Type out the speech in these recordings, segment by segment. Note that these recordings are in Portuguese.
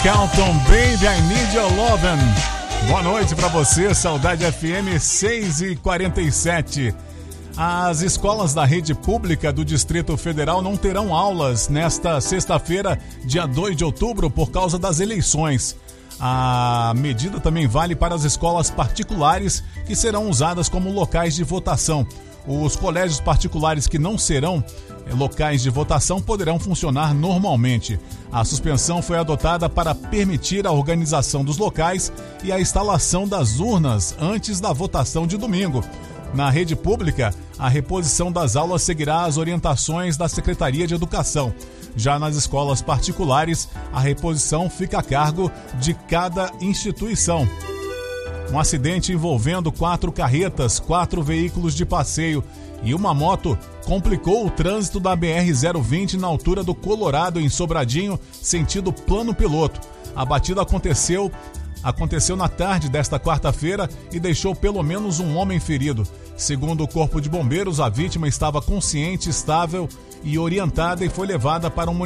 Carlton, Baby, I Need Your Lovin'. Boa noite para você, Saudade FM 6h47. As escolas da rede pública do Distrito Federal não terão aulas nesta sexta-feira, dia 2 de outubro, por causa das eleições. A medida também vale para as escolas particulares que serão usadas como locais de votação. Os colégios particulares que não serão locais de votação poderão funcionar normalmente. A suspensão foi adotada para permitir a organização dos locais e a instalação das urnas antes da votação de domingo. Na rede pública, a reposição das aulas seguirá as orientações da Secretaria de Educação. Já nas escolas particulares, a reposição fica a cargo de cada instituição. Um acidente envolvendo 4 carretas, 4 veículos de passeio e uma moto complicou o trânsito da BR-020 na altura do Colorado, em Sobradinho, sentido Plano Piloto. A batida aconteceu na tarde desta quarta-feira e deixou pelo menos um homem ferido. Segundo o Corpo de Bombeiros, a vítima estava consciente, estável e orientada e foi levada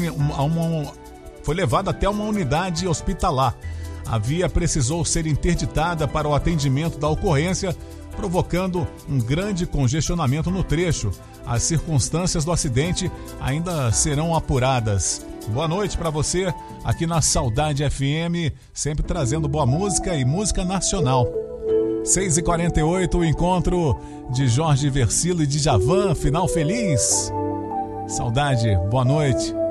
até uma unidade hospitalar. A via precisou ser interditada para o atendimento da ocorrência, provocando um grande congestionamento no trecho. As circunstâncias do acidente ainda serão apuradas. Boa noite para você aqui na Saudade FM, sempre trazendo boa música e música nacional. 6h48, o encontro de Jorge Versilo e Djavan, final feliz. Saudade, boa noite.